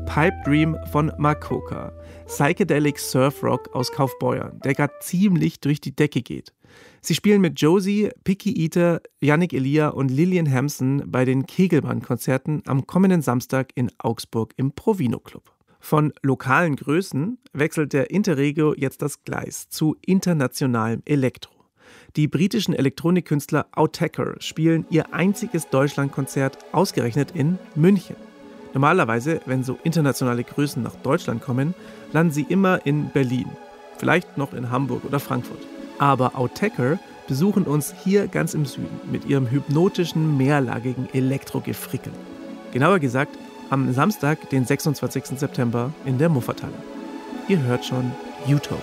Pipe Dream von Makoka. Psychedelic Surf Rock aus Kaufbeuern, der gerade ziemlich durch die Decke geht. Sie spielen mit Josie, Picky Eater, Yannick Elia und Lillian Hampson bei den Kegelmann-Konzerten am kommenden Samstag in Augsburg im Provino Club. Von lokalen Größen wechselt der Interregio jetzt das Gleis zu internationalem Elektro. Die britischen Elektronikkünstler Autechre spielen ihr einziges Deutschlandkonzert ausgerechnet in München. Normalerweise, wenn so internationale Größen nach Deutschland kommen, landen sie immer in Berlin, vielleicht noch in Hamburg oder Frankfurt. Aber Autechre besuchen uns hier ganz im Süden mit ihrem hypnotischen, mehrlagigen Elektrogefrickel. Genauer gesagt, am Samstag, den 26. September in der Muffathalle. Ihr hört schon U-Tone.